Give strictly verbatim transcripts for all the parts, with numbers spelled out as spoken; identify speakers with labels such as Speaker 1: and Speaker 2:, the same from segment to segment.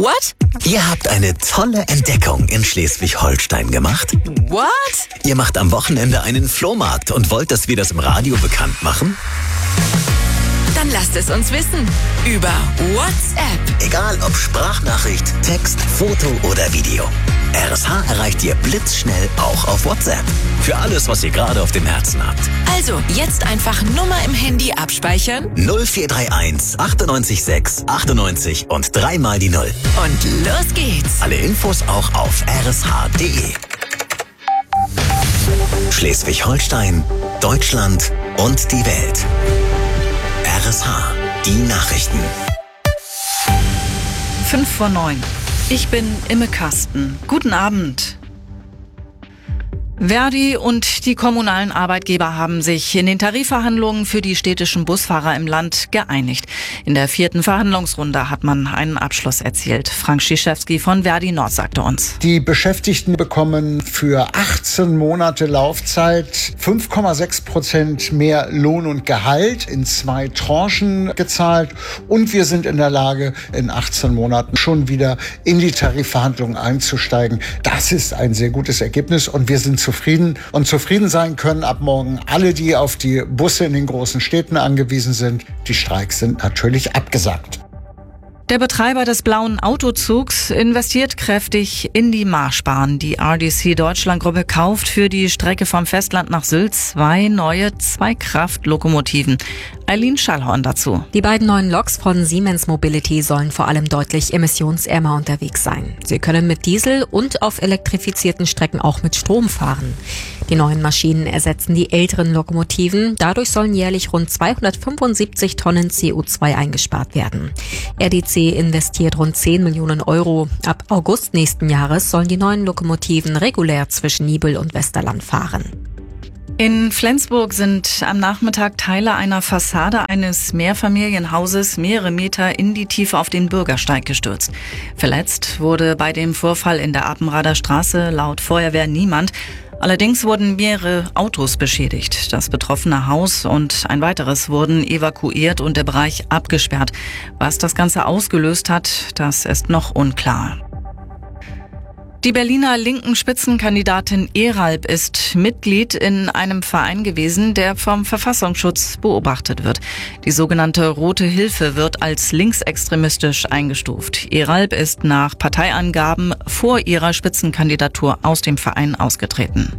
Speaker 1: What?
Speaker 2: Ihr habt eine tolle Entdeckung in Schleswig-Holstein gemacht.
Speaker 1: What?
Speaker 2: Ihr macht am Wochenende einen Flohmarkt und wollt, dass wir das im Radio bekannt machen?
Speaker 1: Dann lasst es uns wissen. Über WhatsApp.
Speaker 2: Egal ob Sprachnachricht, Text, Foto oder Video. R S H erreicht ihr blitzschnell auch auf WhatsApp. Für alles, was ihr gerade auf dem Herzen habt.
Speaker 1: Also, jetzt einfach Nummer im Handy abspeichern.
Speaker 2: null vier drei eins achtundneunzig sechs achtundneunzig und dreimal die Null.
Speaker 1: Und los geht's.
Speaker 2: Alle Infos auch auf r s h punkt d e. Schleswig-Holstein, Deutschland und die Welt. R S H, die Nachrichten.
Speaker 3: Fünf vor neun. Ich bin Imme Kasten. Guten Abend. Verdi und die kommunalen Arbeitgeber haben sich in den Tarifverhandlungen für die städtischen Busfahrer im Land geeinigt. In der vierten Verhandlungsrunde hat man einen Abschluss erzielt. Frank Schischewski von Verdi Nord sagte uns.
Speaker 4: Die Beschäftigten bekommen für achtzehn Monate Laufzeit fünf Komma sechs Prozent mehr Lohn und Gehalt in zwei Tranchen gezahlt. Und wir sind in der Lage, in achtzehn Monaten schon wieder in die Tarifverhandlungen einzusteigen. Das ist ein sehr gutes Ergebnis und wir sind zufrieden und zufrieden sein können ab morgen alle, die auf die Busse in den großen Städten angewiesen sind. Die Streiks sind natürlich abgesagt.
Speaker 3: Der Betreiber des blauen Autozugs investiert kräftig in die Marschbahn. Die R D C Deutschland-Gruppe kauft für die Strecke vom Festland nach Sylt zwei neue Zweikraft-Lokomotiven. Eileen Schallhorn dazu.
Speaker 5: Die beiden neuen Loks von Siemens Mobility sollen vor allem deutlich emissionsärmer unterwegs sein. Sie können mit Diesel und auf elektrifizierten Strecken auch mit Strom fahren. Die neuen Maschinen ersetzen die älteren Lokomotiven. Dadurch sollen jährlich rund zweihundertfünfundsiebzig Tonnen C O zwei eingespart werden. R D C investiert rund zehn Millionen Euro. Ab August nächsten Jahres sollen die neuen Lokomotiven regulär zwischen Nibel und Westerland fahren.
Speaker 3: In Flensburg sind am Nachmittag Teile einer Fassade eines Mehrfamilienhauses mehrere Meter in die Tiefe auf den Bürgersteig gestürzt. Verletzt wurde bei dem Vorfall in der Appenrader Straße laut Feuerwehr niemand. Allerdings wurden mehrere Autos beschädigt. Das betroffene Haus und ein weiteres wurden evakuiert und der Bereich abgesperrt. Was das Ganze ausgelöst hat, das ist noch unklar. Die Berliner linken Spitzenkandidatin Eralb ist Mitglied in einem Verein gewesen, der vom Verfassungsschutz beobachtet wird. Die sogenannte Rote Hilfe wird als linksextremistisch eingestuft. Eralb ist nach Parteiangaben vor ihrer Spitzenkandidatur aus dem Verein ausgetreten.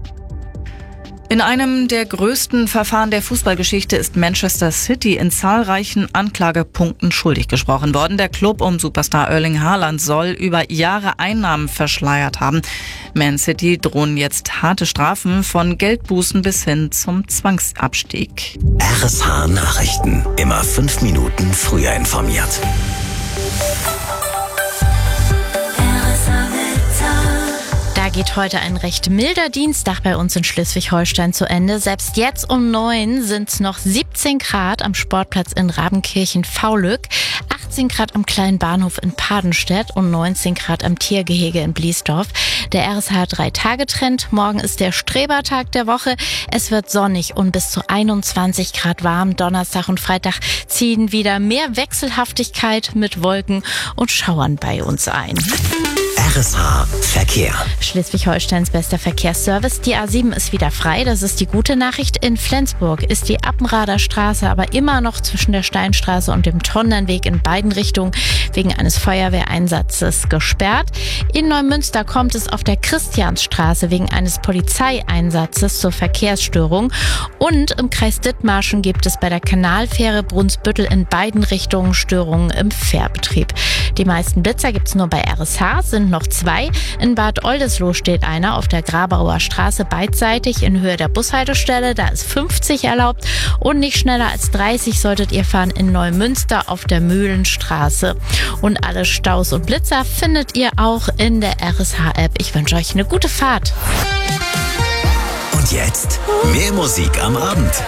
Speaker 3: In einem der größten Verfahren der Fußballgeschichte ist Manchester City in zahlreichen Anklagepunkten schuldig gesprochen worden. Der Club um Superstar Erling Haaland soll über Jahre Einnahmen verschleiert haben. Man City drohen jetzt harte Strafen von Geldbußen bis hin zum Zwangsabstieg.
Speaker 2: R S H Nachrichten. Immer fünf Minuten früher informiert.
Speaker 6: Da geht heute ein recht milder Dienstag bei uns in Schleswig-Holstein zu Ende. Selbst jetzt um neun sind es noch siebzehn Grad am Sportplatz in Rabenkirchen-Faulück, achtzehn Grad am kleinen Bahnhof in Padenstedt und neunzehn Grad am Tiergehege in Bliesdorf. Der R S H drei Tage Trend. Morgen ist der Strebertag der Woche. Es wird sonnig und bis zu einundzwanzig Grad warm. Donnerstag und Freitag ziehen wieder mehr Wechselhaftigkeit mit Wolken und Schauern bei uns ein.
Speaker 2: R S H Verkehr.
Speaker 6: Schleswig-Holsteins bester Verkehrsservice. Die A sieben ist wieder frei. Das ist die gute Nachricht. In Flensburg ist die Appenrader Straße aber immer noch zwischen der Steinstraße und dem Tonnernweg in beiden Richtungen wegen eines Feuerwehreinsatzes gesperrt. In Neumünster kommt es auf der Christiansstraße wegen eines Polizeieinsatzes zur Verkehrsstörung. Und im Kreis Dithmarschen gibt es bei der Kanalfähre Brunsbüttel in beiden Richtungen Störungen im Fährbetrieb. Die meisten Blitzer gibt es nur bei R S H, sind noch zwei. In Bad Oldesloe steht einer auf der Grabauer Straße beidseitig in Höhe der Bushaltestelle. Da ist fünfzig erlaubt und nicht schneller als dreißig solltet ihr fahren in Neumünster auf der Mühlenstraße. Und alle Staus und Blitzer findet ihr auch in der R S H-App. Ich wünsche euch eine gute Fahrt.
Speaker 2: Und jetzt mehr Musik am Abend.